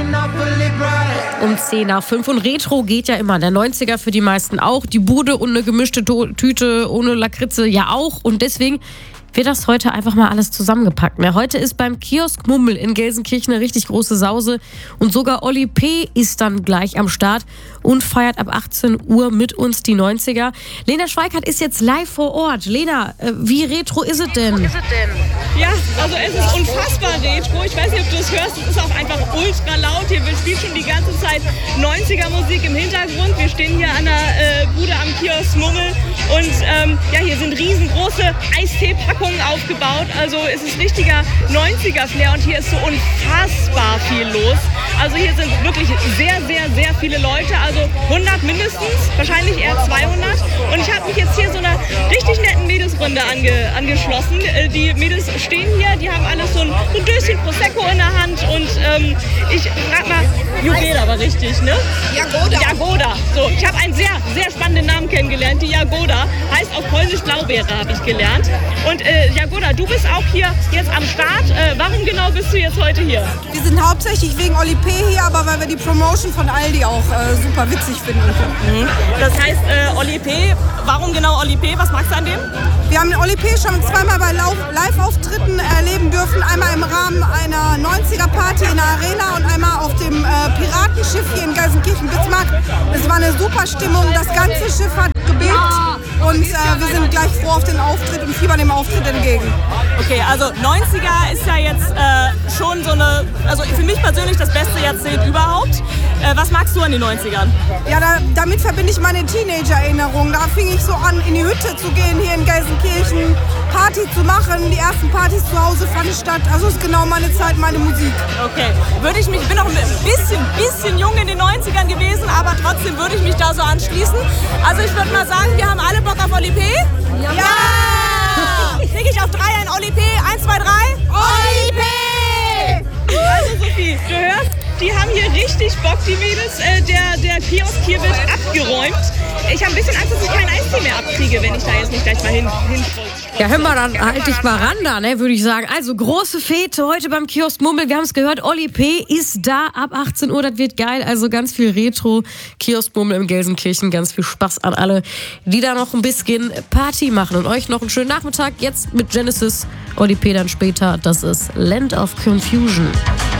Um 10 nach 5. Und Retro geht ja immer. Der 90er für die meisten auch. Die Bude und eine gemischte Tüte ohne Lakritze ja auch. Und deswegen wird das heute einfach mal alles zusammengepackt. Heute ist beim Kiosk Mummel in Gelsenkirchen eine richtig große Sause. Und sogar Oli P. ist dann gleich am Start und feiert ab 18 Uhr mit uns die 90er. Lena Schweikart ist jetzt live vor Ort. Lena, wie retro ist es denn? Ja, also es ist unfassbar retro. Ich weiß nicht, ob du es hörst. Es ist auch einfach ultra laut. Hier spielt schon die ganze Zeit 90er Musik im Hintergrund. Wir stehen hier an der Bude am Kiosk Mummel. Und hier sind riesengroße Eisteepackungen aufgebaut. Also es ist richtiger 90er-Flair und hier ist so unfassbar viel los. Also hier sind wirklich sehr, sehr, sehr viele Leute. Also 100 mindestens, wahrscheinlich eher 200. Und ich habe mich jetzt hier so einer richtig netten Mädelsrunde angeschlossen. Die Mädels stehen hier, die haben alles so ein Döschen Prosecco in der Hand. Und ich frage mal, Jagoda war richtig, ne? Jagoda. So, ich habe einen sehr, sehr spannenden Namen kennengelernt. Die Jagoda heißt auf Polnisch Blaubeere, habe ich gelernt. Und Jagoda, du bist auch hier jetzt am Start. Warum genau bist du jetzt heute hier? Wir sind hauptsächlich wegen Oli P. hier, aber weil wir die Promotion von Aldi auch super witzig finden. Das heißt, Oli P., warum genau Oli P.? Was magst du an dem? Wir haben den Oli P. schon zweimal bei Live-Auftritten erleben dürfen. Einmal im Rahmen einer 90er-Party in der Arena und einmal auf dem Piratenschiff hier in Gelsenkirchen-Bismarck. Es war eine super Stimmung, das ganze Schiff hat gebebt und wir sind gleich froh auf den Auftritt und fiebern dem Auftritt entgegen. Okay, also 90er ist ja jetzt schon so eine, also für mich persönlich das beste Jahrzehnt überhaupt. Was magst du an den 90ern? Ja, damit verbinde ich meine Teenager-Erinnerungen. Da fing ich so an, in die Hütte zu gehen hier in Gelsenkirchen, Party zu machen. Die ersten Partys zu Hause fanden statt. Also ist genau meine Zeit, meine Musik. Okay, ich bin noch ein bisschen jung in den 90ern gewesen, aber trotzdem würde ich mich da so anschließen. Also ich würde mal sagen, wir haben alle Bock auf Oli P. Ja! Kriege ich auf 3 ein Oli P? 1, 2, 3. Oli P! Also Sophie, du hörst, die haben hier richtig Bock, die Mädels. Der Kiosk hier wird abgeräumt. Ich habe ein bisschen Angst, dass ich kein Eistee mehr abkriege, wenn ich da jetzt nicht gleich mal hin. Ja, hör mal, dann halt dich mal ran da, ne, würde ich sagen. Also, große Fete heute beim Kiosk Mummel. Wir haben es gehört, Oli P. ist da ab 18 Uhr. Das wird geil. Also ganz viel Retro. Kiosk Mummel im Gelsenkirchen. Ganz viel Spaß an alle, die da noch ein bisschen Party machen. Und euch noch einen schönen Nachmittag. Jetzt mit Genesis. Oli P. dann später. Das ist Land of Confusion.